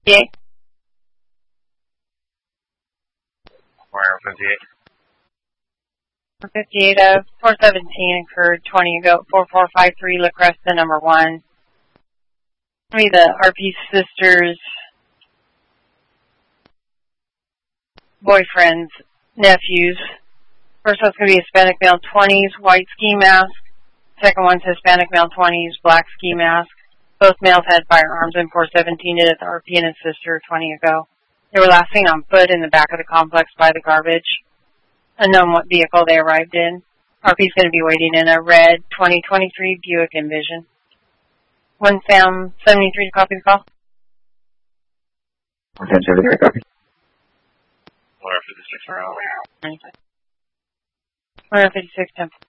58. Wire 58. 58 of 417 occurred 20 ago, 4453 La Cresta, number 1. Maybe the RP sister's boyfriend's nephews. First one's going to be Hispanic male 20s, white ski mask. Second one's Hispanic male 20s, black ski mask. Both males had firearms and 417 did at the RP and his sister 20 ago. They were last seen on foot in the back of the complex by the garbage. Unknown what vehicle they arrived in. RP's going to be waiting in a red 2023 Buick Envision. 1 Sam 73 to copy the call. 173 copy. Wire 56 around. 156 10.